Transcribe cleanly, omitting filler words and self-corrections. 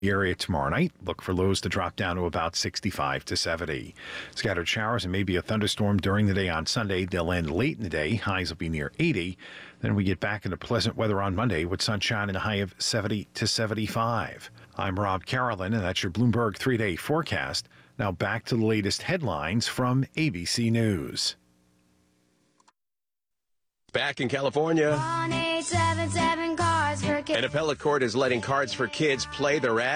area tomorrow night. Look for lows to drop down to about 65 to 70. Scattered showers and maybe a thunderstorm during the day on Sunday. They'll end late in the day. Highs will be near 80. Then we get back into pleasant weather on Monday with sunshine and a high of 70 to 75. I'm Rob Carolyn, and that's your Bloomberg 3-day forecast. Now back to the latest headlines from ABC News. Back in California, 1-877 Cards for Kids. an appellate court is letting Cards for Kids play their ad.